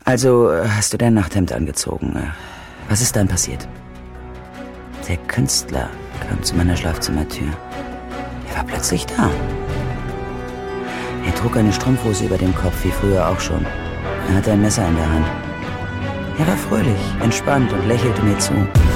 Also hast du dein Nachthemd angezogen. Was ist dann passiert? Der Künstler kam zu meiner Schlafzimmertür. Er war plötzlich da. Er trug eine Strumpfhose über dem Kopf, wie früher auch schon. Er hatte ein Messer in der Hand. Er war fröhlich, entspannt und lächelte mir zu.